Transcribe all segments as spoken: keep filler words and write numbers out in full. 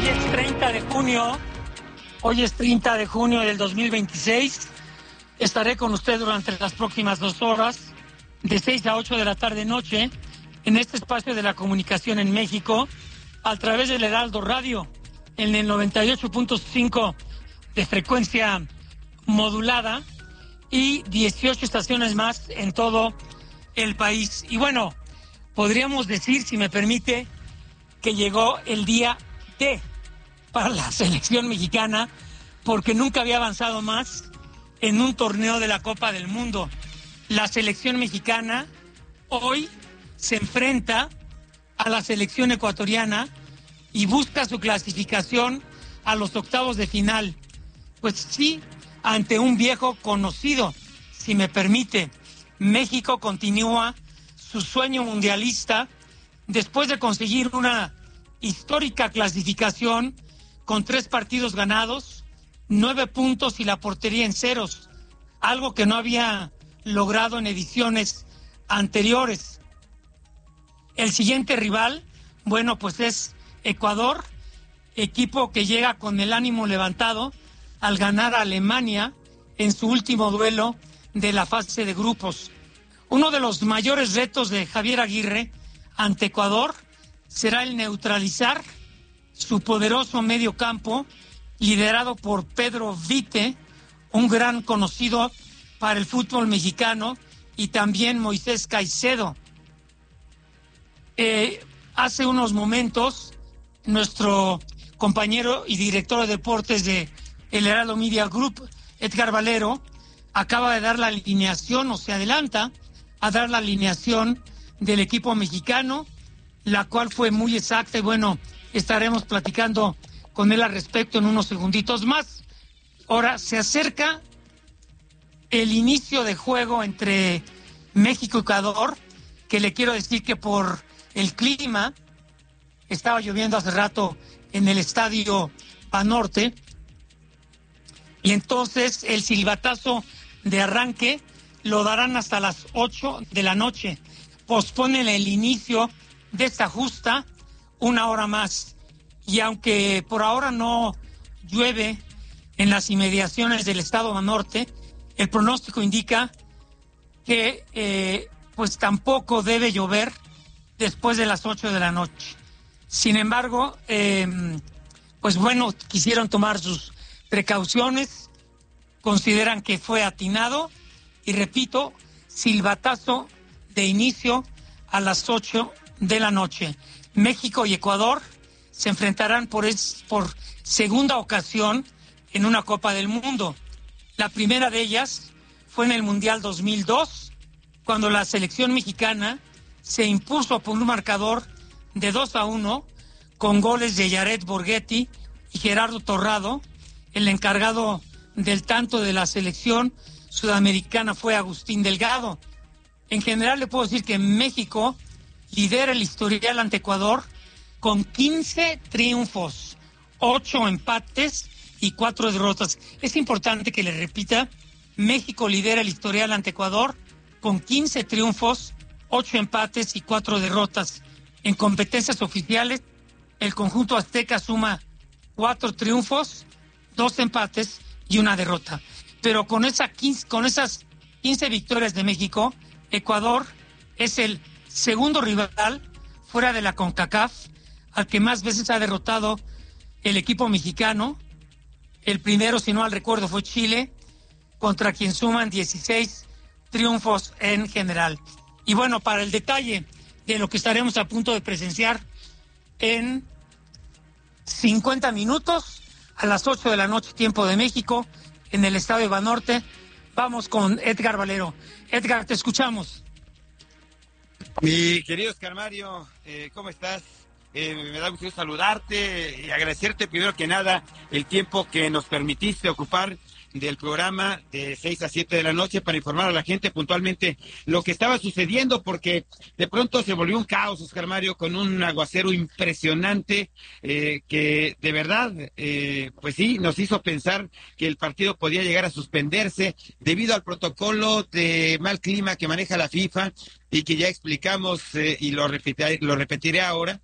Hoy es treinta de junio, hoy es treinta de junio del dos mil veintiséis. Estaré con usted durante las próximas dos horas, de seis a ocho de la tarde-noche, en este espacio de la comunicación en México, a través del Heraldo Radio, en el noventa y ocho punto cinco de frecuencia modulada y dieciocho estaciones más en todo el país. Y bueno, podríamos decir, si me permite, que llegó el día D para la selección mexicana, porque nunca había avanzado más en un torneo de la Copa del Mundo. La selección mexicana hoy se enfrenta a la selección ecuatoriana y busca su clasificación a los octavos de final. Pues sí, ante un viejo conocido, si me permite. México continúa su sueño mundialista después de conseguir una histórica clasificación con tres partidos ganados, nueve puntos y la portería en ceros, algo que no había logrado en ediciones anteriores. El siguiente rival, bueno, pues es Ecuador, equipo que llega con el ánimo levantado al ganar a Alemania en su último duelo de la fase de grupos. Uno de los mayores retos de Javier Aguirre ante Ecuador será el neutralizar su poderoso medio campo, liderado por Pedro Vite, un gran conocido para el fútbol mexicano, y también Moisés Caicedo. Eh, hace unos momentos, nuestro compañero y director de deportes de el Heraldo Media Group, Edgar Valero, acaba de dar la alineación, o se adelanta a dar la alineación del equipo mexicano, la cual fue muy exacta y bueno, estaremos platicando con él al respecto en unos segunditos más. Ahora se acerca el inicio de juego entre México y Ecuador, que le quiero decir que por el clima, estaba lloviendo hace rato en el estadio Banorte, y entonces el silbatazo de arranque lo darán hasta las ocho de la noche. Posponen el inicio de esta justa una hora más. Y aunque por ahora no llueve en las inmediaciones del estado Banorte, el pronóstico indica que eh, pues tampoco debe llover después de las ocho de la noche. Sin embargo, eh, pues bueno, quisieron tomar sus precauciones, consideran que fue atinado y repito, silbatazo de inicio a las ocho de la noche. México y Ecuador se enfrentarán por, es, por segunda ocasión en una Copa del Mundo. La primera de ellas fue en el Mundial dos mil dos, cuando la selección mexicana se impuso por un marcador de dos a uno con goles de Yaret Borghetti y Gerardo Torrado. El encargado del tanto de la selección sudamericana fue Agustín Delgado. En general le puedo decir que México lidera el historial ante Ecuador con quince triunfos, ocho empates y cuatro derrotas. Es importante que le repita, México lidera el historial ante Ecuador con quince triunfos, ocho empates y cuatro derrotas. En competencias oficiales, el conjunto azteca suma cuatro triunfos, dos empates y una derrota. Pero con, esa quince, con esas quince victorias de México, Ecuador es el segundo rival fuera de la CONCACAF al que más veces ha derrotado el equipo mexicano. El primero, si no mal recuerdo, fue Chile, contra quien suman dieciséis triunfos en general. Y bueno, para el detalle de lo que estaremos a punto de presenciar en cincuenta minutos, a las ocho de la noche, tiempo de México, en el estadio Banorte, vamos con Edgar Valero. Edgar, te escuchamos. Mi querido Oscar Mario, eh, ¿cómo estás? Eh, me da gusto saludarte y agradecerte primero que nada el tiempo que nos permitiste ocupar del programa de seis a siete de la noche para informar a la gente puntualmente lo que estaba sucediendo, porque de pronto se volvió un caos, Oscar Mario, con un aguacero impresionante eh, que de verdad, eh, pues sí, nos hizo pensar que el partido podía llegar a suspenderse debido al protocolo de mal clima que maneja la FIFA y que ya explicamos eh, y lo repetiré, lo repetiré ahora.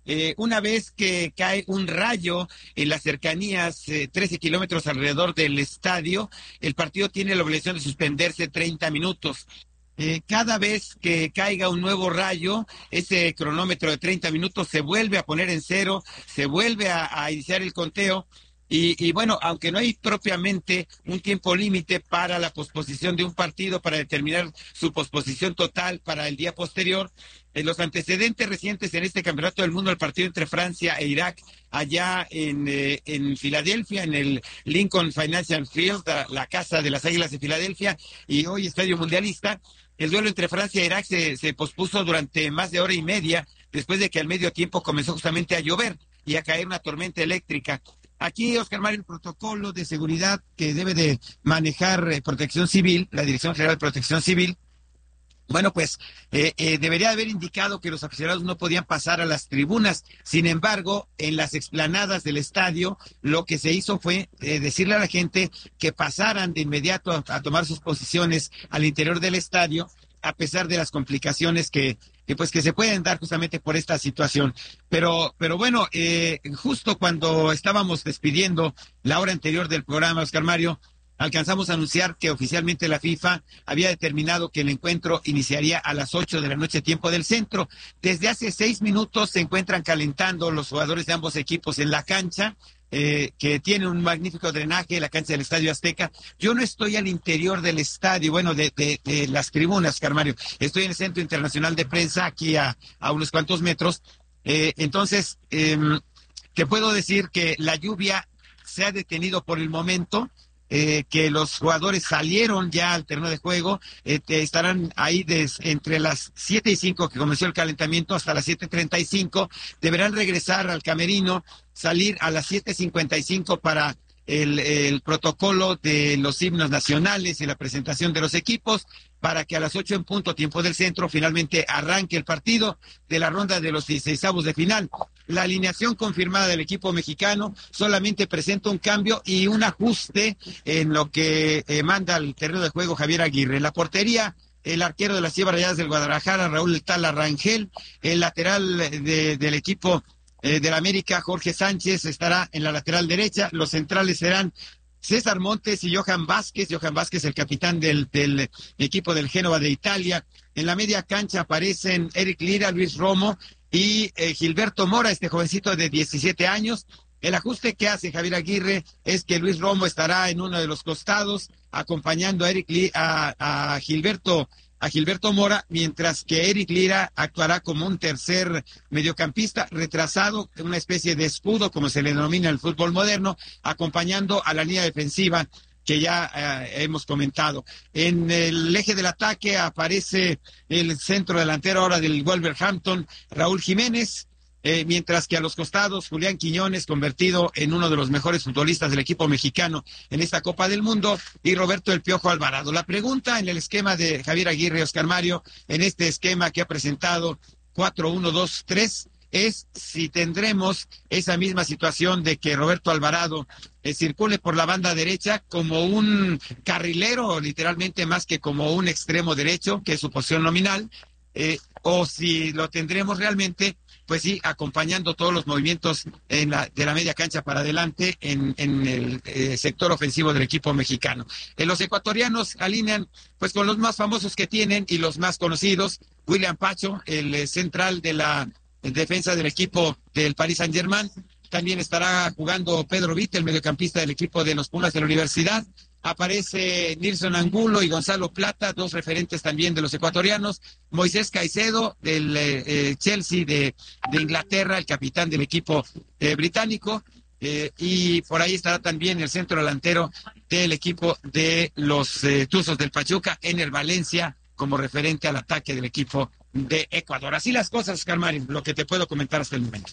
Eh, una vez que cae un rayo en las cercanías, eh, trece kilómetros alrededor del estadio, el partido tiene la obligación de suspenderse treinta minutos. Eh, cada vez que caiga un nuevo rayo, ese cronómetro de treinta minutos se vuelve a poner en cero, se vuelve a, a iniciar el conteo. Y, y bueno, aunque no hay propiamente un tiempo límite para la posposición de un partido, para determinar su posposición total para el día posterior, en los antecedentes recientes en este Campeonato del Mundo, el partido entre Francia e Irak, allá en, eh, en Filadelfia, en el Lincoln Financial Field, la, la casa de las Águilas de Filadelfia, y hoy Estadio Mundialista, el duelo entre Francia e Irak se, se pospuso durante más de hora y media, después de que al medio tiempo comenzó justamente a llover y a caer una tormenta eléctrica. Aquí, Oscar Mario, el protocolo de seguridad que debe de manejar eh, Protección Civil, la Dirección General de Protección Civil, bueno, pues eh, eh, debería haber indicado que los aficionados no podían pasar a las tribunas. Sin embargo, en las explanadas del estadio, lo que se hizo fue eh, decirle a la gente que pasaran de inmediato a, a tomar sus posiciones al interior del estadio, a pesar de las complicaciones que, que pues que se pueden dar justamente por esta situación. Pero, pero bueno, eh, justo cuando estábamos despidiendo la hora anterior del programa, Oscar Mario, alcanzamos a anunciar que oficialmente la FIFA había determinado que el encuentro iniciaría a las ocho de la noche, tiempo del centro. Desde hace seis minutos se encuentran calentando los jugadores de ambos equipos en la cancha, eh, que tiene un magnífico drenaje, la cancha del Estadio Azteca. Yo no estoy al interior del estadio, bueno, de, de, de las tribunas, Carmario. Estoy en el Centro Internacional de Prensa, aquí a, a unos cuantos metros. Eh, entonces, eh, te puedo decir que la lluvia se ha detenido por el momento. Eh, que los jugadores salieron ya al terreno de juego, eh, estarán ahí des, entre las siete y cinco que comenzó el calentamiento hasta las siete treinta y cinco, deberán regresar al camerino, salir a las siete cincuenta y cinco para el, el protocolo de los himnos nacionales y la presentación de los equipos, para que a las ocho en punto, tiempo del centro, finalmente arranque el partido de la ronda de los dieciseisavos de final. La alineación confirmada del equipo mexicano solamente presenta un cambio y un ajuste en lo que eh, manda al terreno de juego Javier Aguirre. En la portería, el arquero de las Chivas Rayadas del Guadalajara, Raúl Tala Rangel. El lateral de, del equipo eh, del América, Jorge Sánchez, estará en la lateral derecha. Los centrales serán César Montes y Johan Vázquez. Johan Vázquez, el capitán del, del equipo del Génova de Italia. En la media cancha aparecen Eric Lira, Luis Romo y eh, Gilberto Mora, este jovencito de diecisiete años. El ajuste que hace Javier Aguirre es que Luis Romo estará en uno de los costados acompañando a Eric Li, a, a Gilberto a Gilberto Mora, mientras que Eric Lira actuará como un tercer mediocampista retrasado, una especie de escudo, como se le denomina en el fútbol moderno, acompañando a la línea defensiva que ya eh, hemos comentado. En el eje del ataque aparece el centro delantero ahora del Wolverhampton, Raúl Jiménez, eh, mientras que a los costados, Julián Quiñones, convertido en uno de los mejores futbolistas del equipo mexicano en esta Copa del Mundo, y Roberto El Piojo Alvarado. La pregunta en el esquema de Javier Aguirre, Oscar Mario, en este esquema que ha presentado cuatro uno dos tres, es si tendremos esa misma situación de que Roberto Alvarado eh, circule por la banda derecha como un carrilero, literalmente, más que como un extremo derecho, que es su posición nominal, eh, o si lo tendremos realmente, pues sí, acompañando todos los movimientos en la, de la media cancha para adelante en, en el eh, sector ofensivo del equipo mexicano. Eh, los ecuatorianos alinean pues con los más famosos que tienen y los más conocidos. William Pacho, el eh, central de la en defensa del equipo del Paris Saint-Germain. También estará jugando Pedro Vite, el mediocampista del equipo de los Pumas de la Universidad. Aparece Nilson Angulo y Gonzalo Plata, dos referentes también de los ecuatorianos. Moisés Caicedo, del eh, Chelsea de, de Inglaterra, el capitán del equipo eh, británico. Eh, y por ahí estará también el centro delantero del equipo de los eh, Tuzos del Pachuca, Ener Valencia, como referente al ataque del equipo de Ecuador. Así las cosas, Oscar Mario, lo que te puedo comentar hasta el momento.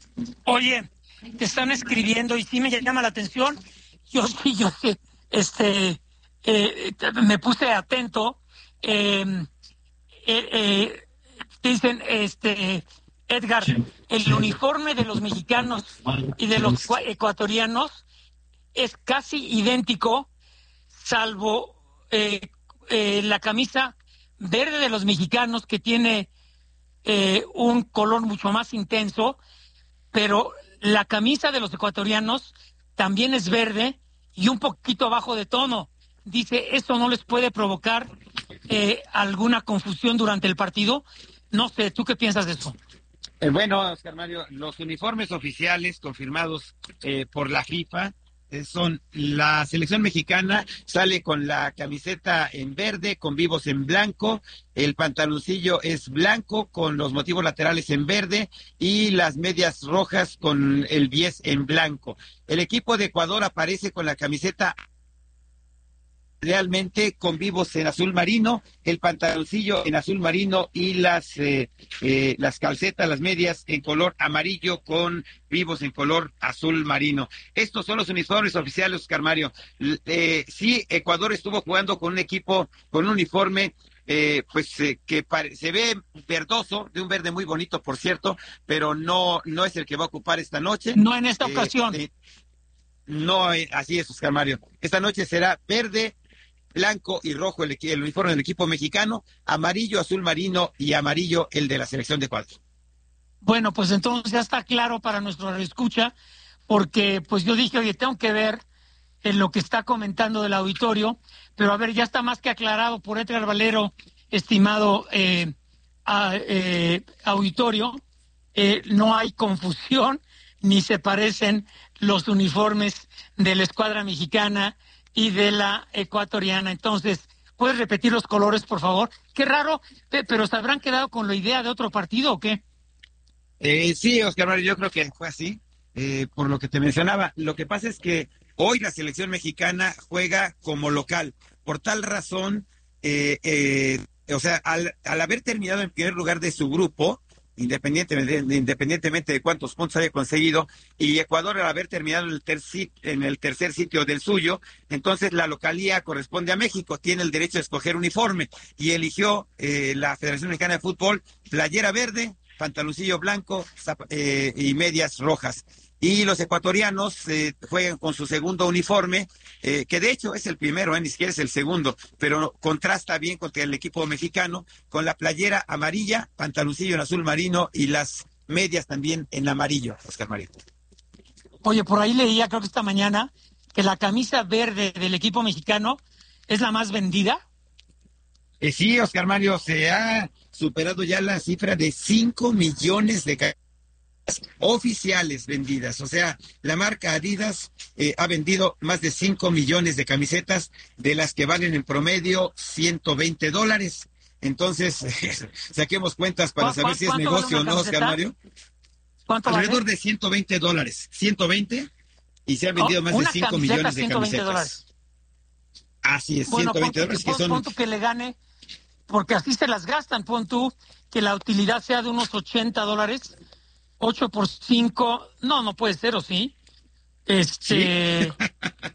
Oye, te están escribiendo y sí me llama la atención. Yo sí, yo sí, este, eh, me puse atento. Eh, eh, eh, dicen, este, Edgar, el uniforme de los mexicanos y de los ecuatorianos es casi idéntico, salvo eh, eh, la camisa verde de los mexicanos, que tiene eh, un color mucho más intenso, pero la camisa de los ecuatorianos también es verde y un poquito abajo de tono. Dice, ¿eso no les puede provocar eh, alguna confusión durante el partido? No sé, ¿tú qué piensas de eso? Eh, bueno, Oscar Mario, los uniformes oficiales confirmados eh, por la FIFA eh, son la selección mexicana, sale con la camiseta en verde, con vivos en blanco, el pantaloncillo es blanco con los motivos laterales en verde y las medias rojas con el diez en blanco. El equipo de Ecuador aparece con la camiseta realmente con vivos en azul marino, el pantaloncillo en azul marino y las eh, eh, las calcetas, las medias en color amarillo con vivos en color azul marino. Estos son los uniformes oficiales, Oscar Mario. Eh, sí, Ecuador estuvo jugando con un equipo, con un uniforme Eh, pues eh, que pare, se ve verdoso, de un verde muy bonito, por cierto, pero no no es el que va a ocupar esta noche. No en esta eh, ocasión. Eh, no, eh, así es, Oscar Mario. Esta noche será verde, blanco y rojo el, el uniforme del equipo mexicano, amarillo, azul marino y amarillo el de la selección de Ecuador. Bueno, pues entonces ya está claro para nuestro escucha, porque pues yo dije, oye, tengo que ver en lo que está comentando del auditorio, pero a ver, ya está más que aclarado por Edgar Valero, estimado eh, a, eh, auditorio, eh, no hay confusión, ni se parecen los uniformes de la escuadra mexicana y de la ecuatoriana. Entonces, ¿puedes repetir los colores, por favor? Qué raro, pero ¿se habrán quedado con la idea de otro partido o qué? Eh, sí, Oscar Mario, yo creo que fue así, eh, por lo que te mencionaba. Lo que pasa es que hoy la selección mexicana juega como local. Por tal razón, eh, eh, o sea, al, al haber terminado en primer lugar de su grupo, independientemente de, independientemente de cuántos puntos haya conseguido, y Ecuador al haber terminado en el, terci, en el tercer sitio del suyo, entonces la localía corresponde a México, tiene el derecho a escoger uniforme, y eligió eh, la Federación Mexicana de Fútbol playera verde, pantaloncillo blanco eh, y medias rojas. Y los ecuatorianos eh, juegan con su segundo uniforme, eh, que de hecho es el primero, eh, ni siquiera es el segundo, pero contrasta bien contra el equipo mexicano, con la playera amarilla, pantaloncillo en azul marino y las medias también en amarillo, Oscar Mario. Oye, por ahí leía, creo que esta mañana, que la camisa verde del equipo mexicano es la más vendida. Eh, sí, Oscar Mario, se ha superado ya la cifra de cinco millones de camisas oficiales vendidas. O sea, la marca Adidas eh, ha vendido más de cinco millones de camisetas, de las que valen en promedio ciento veinte dólares. Entonces, eh, saquemos cuentas para saber si es negocio o no, Oscar Mario. ¿Cuánto Alrededor vale? de ciento veinte dólares. ciento veinte y se han vendido oh, más de cinco millones de camisetas. Dólares. Así es, bueno, ciento veinte dólares que, que son... Pon tú que le gane, porque así se las gastan. Pon tú que la utilidad sea de unos ochenta dólares. ocho por cinco, no, no puede ser, ¿o sí? Este, ¿sí?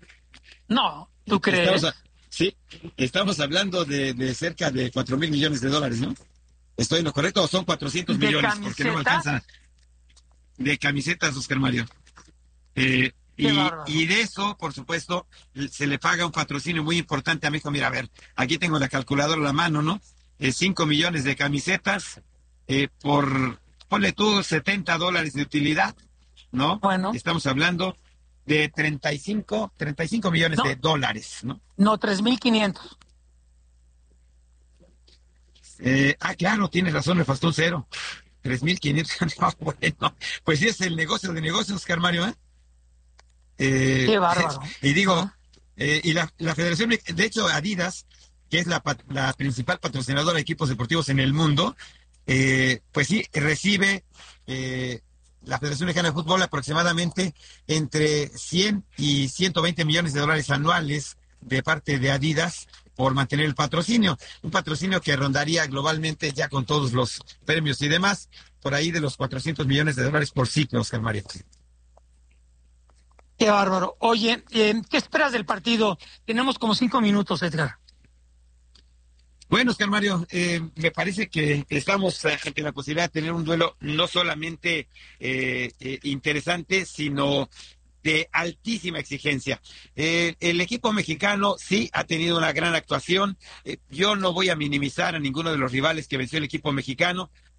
No, ¿tú crees? Estamos a, sí, estamos hablando de, de cerca de cuatro mil millones de dólares, ¿no? ¿Estoy en lo correcto o son cuatrocientos millones? Camisetas? Porque no me alcanza. De camisetas, Oscar Mario. Eh, y, y de eso, por supuesto, se le paga un patrocinio muy importante a México. Mira, a ver, aquí tengo la calculadora a la mano, ¿no? Eh, cinco millones de camisetas eh, por... Ponle tú setenta dólares de utilidad, ¿no? Bueno. Estamos hablando de treinta y cinco millones no, de dólares, ¿no? No, tres mil quinientos. Eh, ah, claro, tienes razón, me faltó un cero. tres mil quinientos. No, bueno, pues sí es el negocio de negocios, Oscar Mario, ¿eh? eh Qué bárbaro. Y digo, ¿ah? eh, y la, la Federación, de hecho, Adidas, que es la, la principal patrocinadora de equipos deportivos en el mundo, Eh, pues sí, recibe eh, la Federación Mexicana de Fútbol aproximadamente entre cien y ciento veinte millones de dólares anuales de parte de Adidas por mantener el patrocinio. Un patrocinio que rondaría globalmente, ya con todos los premios y demás, por ahí de los cuatrocientos millones de dólares por ciclo, Oscar Mario. Qué bárbaro. Oye, eh, ¿qué esperas del partido? Tenemos como cinco minutos, Edgar. Bueno, Oscar Mario, eh, me parece que estamos ante la posibilidad de tener un duelo no solamente eh, eh, interesante, sino de altísima exigencia. Eh, el equipo mexicano sí ha tenido una gran actuación. Eh, yo no voy a minimizar a ninguno de los rivales que venció el equipo mexicano,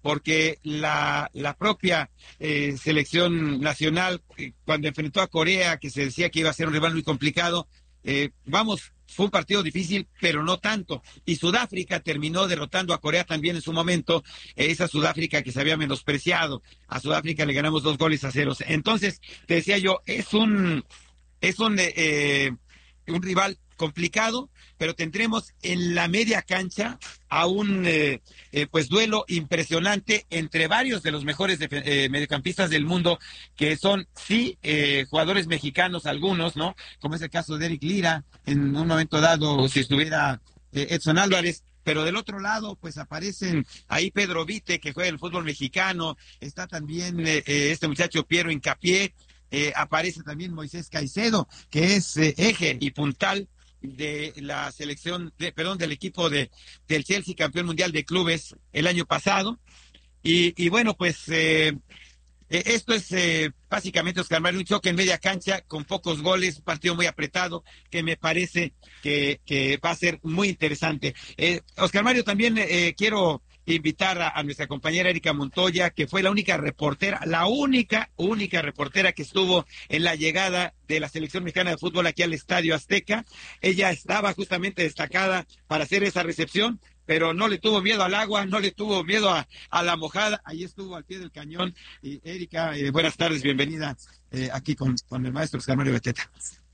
porque la, la propia eh, selección nacional, eh, cuando enfrentó a Corea, que se decía que iba a ser un rival muy complicado, eh, vamos, fue un partido difícil, pero no tanto. Y Sudáfrica terminó derrotando a Corea también en su momento, eh, esa Sudáfrica que se había menospreciado. A Sudáfrica le ganamos dos goles a ceros. Entonces, te decía yo, es un, es un, eh, un rival complicado, pero tendremos en la media cancha a un eh, eh, pues duelo impresionante entre varios de los mejores eh, mediocampistas del mundo, que son sí eh, jugadores mexicanos algunos, ¿no? Como es el caso de Eric Lira, en un momento dado, si estuviera eh, Edson Álvarez. Pero del otro lado, pues aparecen ahí Pedro Vite, que juega el fútbol mexicano, está también eh, este muchacho Piero Hincapié, eh, aparece también Moisés Caicedo, que es eh, eje y puntal de la selección, de, perdón, del equipo de del Chelsea, campeón mundial de clubes el año pasado. Y, y bueno, pues eh, eh, esto es eh, básicamente, Oscar Mario, un choque en media cancha con pocos goles, un partido muy apretado que me parece que, que va a ser muy interesante. Eh, Oscar Mario, también eh, quiero invitar a, a nuestra compañera Erika Montoya, que fue la única reportera, la única, única reportera que estuvo en la llegada de la selección mexicana de fútbol aquí al Estadio Azteca. Ella estaba justamente destacada para hacer esa recepción, pero no le tuvo miedo al agua, no le tuvo miedo a, a la mojada, ahí estuvo al pie del cañón. Y Erika, eh, buenas tardes, bienvenida eh, aquí con, con el maestro Oscar Mario Beteta.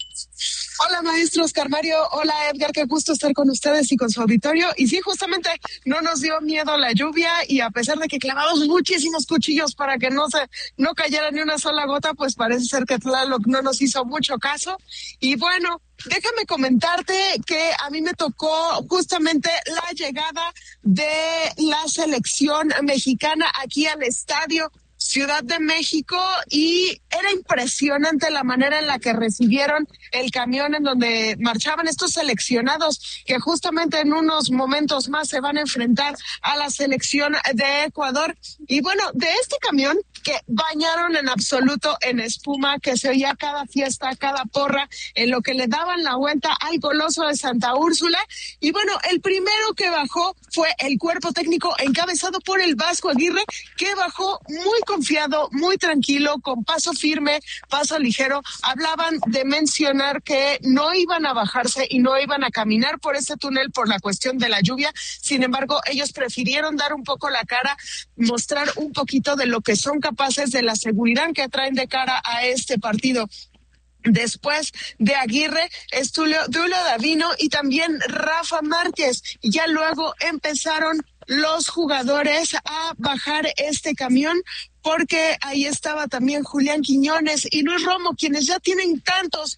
Hola, maestro Oscar Mario. Hola, Edgar. Qué gusto estar con ustedes y con su auditorio. Y sí, justamente no nos dio miedo la lluvia, y a pesar de que clavamos muchísimos cuchillos para que no se no cayera ni una sola gota, pues parece ser que Tlaloc no nos hizo mucho caso. Y bueno, déjame comentarte que a mí me tocó justamente la llegada de la selección mexicana aquí al estadio Ciudad de México, y era impresionante la manera en la que recibieron el camión en donde marchaban estos seleccionados, que justamente en unos momentos más se van a enfrentar a la selección de Ecuador. Y bueno, de este camión que bañaron en absoluto en espuma, que se oía cada fiesta, cada porra, en lo que le daban la vuelta al Coloso de Santa Úrsula. Y bueno, el primero que bajó fue el cuerpo técnico encabezado por el Vasco Aguirre, que bajó muy confiado, muy tranquilo, con paso firme, paso ligero. Hablaban de mencionar que no iban a bajarse y no iban a caminar por ese túnel por la cuestión de la lluvia. Sin embargo, ellos prefirieron dar un poco la cara, mostrar un poquito de lo que son capaces, de la seguridad que traen de cara a este partido. Después de Aguirre, es Tulio, Tulio Davino y también Rafa Márquez. Y ya luego empezaron los jugadores a bajar este camión, porque ahí estaba también Julián Quiñones y Luis Romo, quienes ya tienen tantos